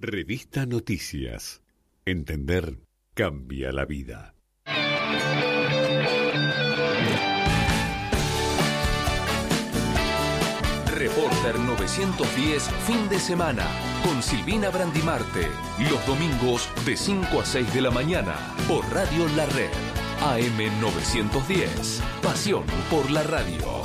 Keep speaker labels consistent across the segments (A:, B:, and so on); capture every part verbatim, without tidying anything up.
A: Revista Noticias. Entender cambia la vida.
B: Reporter novecientos diez, fin de semana, con Silvina Brandimarte, los domingos de cinco a seis de la mañana, por Radio La Red, A M novecientos diez, pasión por la radio.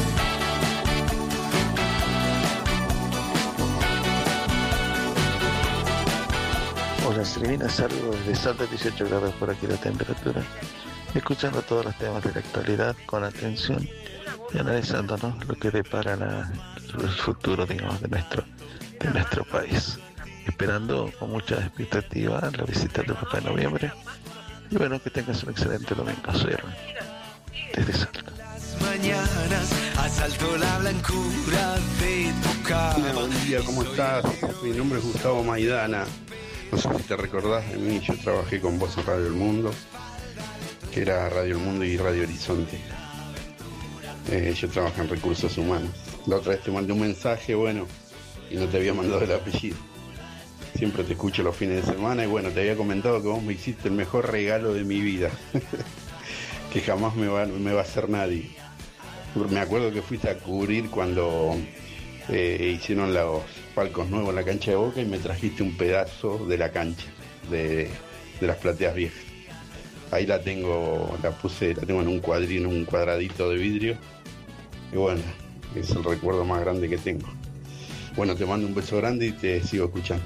C: Hola Silvina, saludos desde Salta, dieciocho grados por aquí la temperatura, escuchando todos los temas de la actualidad con atención y analizando, ¿no?, lo que depara la, el futuro, digamos, de nuestro, de nuestro país. Esperando con mucha expectativa la visita del Papá de Noviembre. Y bueno, que tengas un excelente domingo. Soy Aaron, desde Salta.
D: Mañanas asaltó la blancura de tu cara.
E: Buen día, ¿cómo estás? Mi nombre es Gustavo Maidana. No sé si te recordás de mí, yo trabajé con vos en Radio El Mundo, que era Radio El Mundo y Radio Horizonte. Eh, yo trabajo en recursos humanos. La otra vez te mandé un mensaje, bueno, y no te había mandado el apellido. Siempre te escucho los fines de semana y bueno, te había comentado que vos me hiciste el mejor regalo de mi vida, que jamás me va, me va a hacer nadie. Me acuerdo que fuiste a cubrir cuando eh, hicieron los palcos nuevos en la cancha de Boca y me trajiste un pedazo de la cancha, de, de las plateas viejas. Ahí la tengo, la puse, la tengo en un cuadrino, un cuadradito de vidrio. Y bueno, es el recuerdo más grande que tengo. Bueno, te mando un beso grande y te sigo escuchando.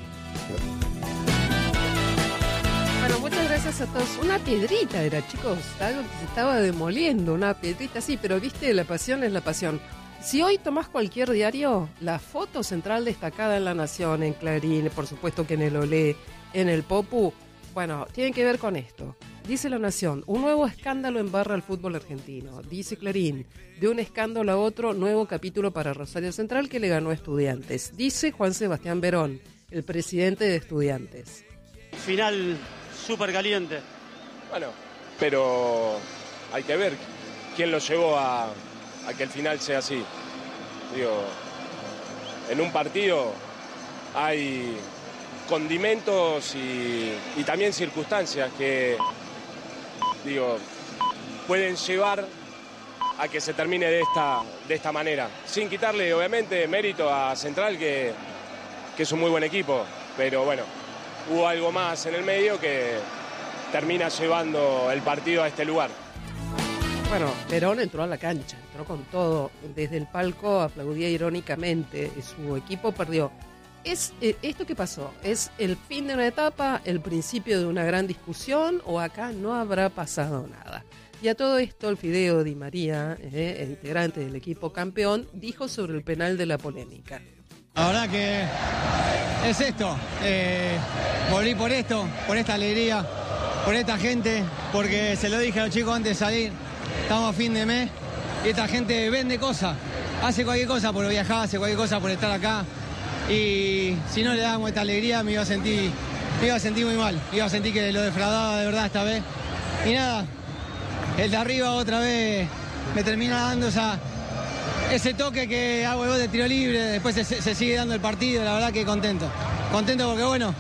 F: Bueno, muchas gracias a todos. Una piedrita era, chicos, algo que se estaba demoliendo, una piedrita, sí, pero viste, la pasión es la pasión. Si hoy tomás cualquier diario, la foto central destacada en La Nación, en Clarín, por supuesto que en el Olé, en el Popu, bueno, tienen que ver con esto. Dice La Nación, un nuevo escándalo embarra al fútbol argentino. Dice Clarín, de un escándalo a otro, nuevo capítulo para Rosario Central que le ganó a Estudiantes. Dice Juan Sebastián Verón, el presidente de Estudiantes.
G: Final súper caliente.
H: Bueno, pero hay que ver quién lo llevó a, a que el final sea así. Digo, en un partido hay condimentos y, y también circunstancias que, digo, pueden llevar a que se termine de esta, de esta manera. Sin quitarle, obviamente, mérito a Central, que, que es un muy buen equipo. Pero bueno, hubo algo más en el medio que termina llevando el partido a este lugar.
F: Bueno, Verón entró a la cancha, entró con todo. Desde el palco aplaudía irónicamente. Su equipo perdió. ¿Es eh, esto que pasó? ¿Es el fin de una etapa, el principio de una gran discusión o acá no habrá pasado nada? Y a todo esto el Fideo Di María, eh, el integrante del equipo campeón, dijo sobre el penal de la polémica.
I: La verdad que es esto, eh, volví por esto, por esta alegría, por esta gente, porque se lo dije a los chicos antes de salir, estamos a fin de mes y esta gente vende cosas, hace cualquier cosa por viajar, hace cualquier cosa por estar acá. Y si no le damos esta alegría me iba a sentir me iba a sentir muy mal, me iba a sentir que lo defraudaba de verdad esta vez. Y nada, el de arriba otra vez me termina dando esa, ese toque que hago el gol de tiro libre, después se, se sigue dando el partido, la verdad que contento. Contento porque bueno,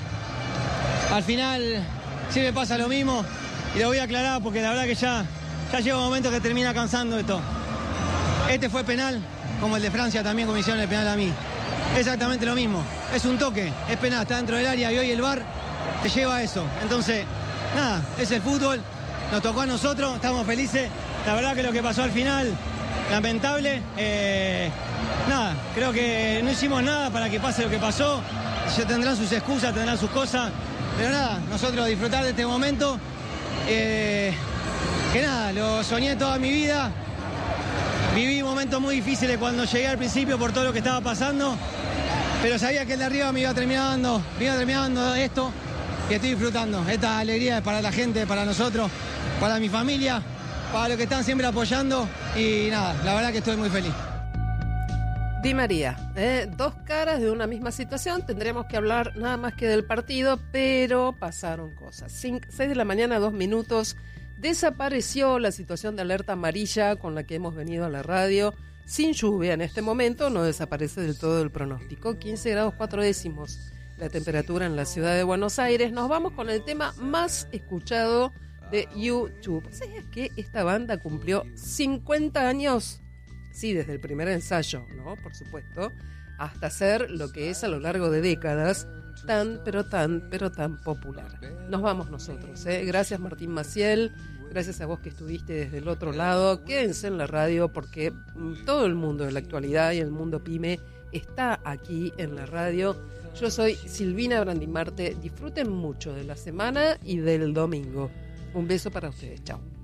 I: al final siempre pasa lo mismo y lo voy a aclarar porque la verdad que ya, ya llega un momento que termina cansando esto. Este fue penal, como el de Francia también, como hicieron el penal a mí. Exactamente lo mismo, es un toque, es penal, está dentro del área y hoy el V A R te lleva a eso. Entonces, nada, es el fútbol, nos tocó a nosotros, estamos felices. La verdad que lo que pasó al final, lamentable. Eh, nada, creo que no hicimos nada para que pase lo que pasó. Ya tendrán sus excusas, tendrán sus cosas, pero nada, nosotros disfrutar de este momento. Eh, que nada, lo soñé toda mi vida. Viví momentos muy difíciles cuando llegué al principio por todo lo que estaba pasando, pero sabía que el de arriba me iba a terminar dando, me iba a terminar dando esto que estoy disfrutando. Esta alegría es para la gente, para nosotros, para mi familia, para los que están siempre apoyando y nada, la verdad que estoy muy feliz.
F: Di María, eh, dos caras de una misma situación, tendremos que hablar nada más que del partido, pero pasaron cosas. Cinco, seis de la mañana, dos minutos. Desapareció la situación de alerta amarilla con la que hemos venido a la radio. Sin lluvia en este momento, no desaparece del todo el pronóstico. quince grados cuatro décimos. la temperatura en la ciudad de Buenos Aires. Nos vamos con el tema más escuchado de YouTube. ¿Sabías que esta banda cumplió cincuenta años? Sí, desde el primer ensayo, ¿no? Por supuesto, hasta ser lo que es a lo largo de décadas tan, pero tan, pero tan popular. Nos vamos nosotros, ¿eh? Gracias Martín Maciel, gracias a vos que estuviste desde el otro lado. Quédense en la radio porque todo el mundo de la actualidad y el mundo pyme está aquí en la radio. Yo soy Silvina Brandimarte. Disfruten mucho de la semana y del domingo. Un beso para ustedes. Chao.